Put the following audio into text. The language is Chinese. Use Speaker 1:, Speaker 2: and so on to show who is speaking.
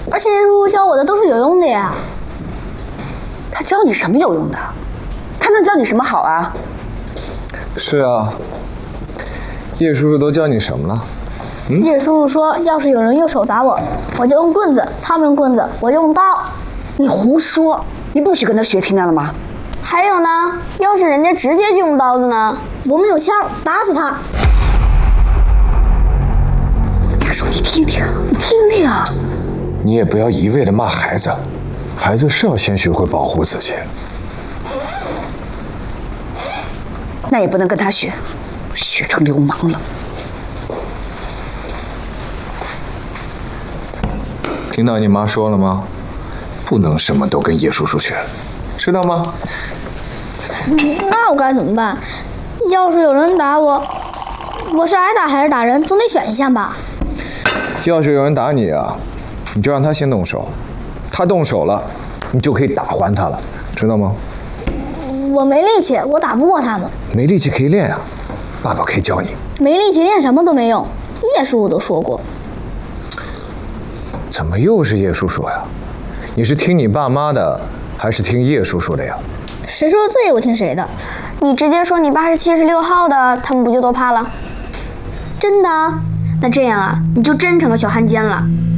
Speaker 1: 而且叶叔叔教我的都是有用的呀。
Speaker 2: 他教你什么有用的？他能教你什么好啊？
Speaker 3: 是啊，叶叔叔都教你什么了？
Speaker 1: 叶叔叔说，要是有人用手打我，我就用棍子；他们用棍子，我就用刀。
Speaker 2: 你胡说！你不许跟他学，听见了吗？
Speaker 1: 还有呢，要是人家直接就用刀子呢？我们有枪，打死他。
Speaker 2: 家属，你听听，你听听。
Speaker 3: 你也不要一味的骂孩子，孩子是要先学会保护自己。
Speaker 2: 那也不能跟他学，学成流氓了。
Speaker 3: 听到你妈说了吗？不能什么都跟叶叔叔学，知道吗？
Speaker 1: 那我该怎么办？要是有人打我，我是挨打还是打人，总得选一项吧。
Speaker 3: 要是有人打你啊，你就让他先动手，他动手了，你就可以打还他了，知道吗？
Speaker 1: 我没力气，我打不过他们。
Speaker 3: 没力气可以练啊，爸爸可以教你。
Speaker 1: 没力气练什么都没用，叶叔叔都说过。
Speaker 3: 怎么又是叶叔叔呀？你是听你爸妈的，还是听叶叔叔的呀？
Speaker 1: 谁说的对，我听谁的？你直接说你爸是76号的，他们不就都怕了？真的？那这样啊，你就真成个小汉奸了。